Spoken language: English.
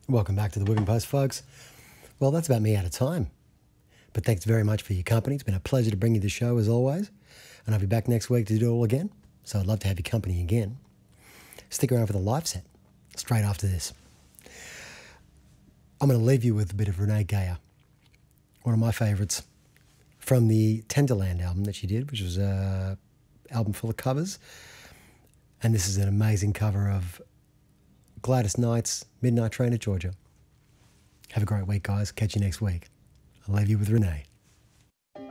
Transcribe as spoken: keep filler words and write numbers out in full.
Welcome back to the Wigan Post, folks. Well, that's about me out of time. But thanks very much for your company. It's been a pleasure to bring you the show as always. And I'll be back next week to do it all again. So I'd love to have your company again. Stick around for the live set straight after this. I'm going to leave you with a bit of Renee Geyer, one of my favourites, from the Tenderland album that she did, which was an album full of covers. And this is an amazing cover of Gladys Knight's Midnight Train to Georgia. Have a great week, guys. Catch you next week. I'll leave you with Renee.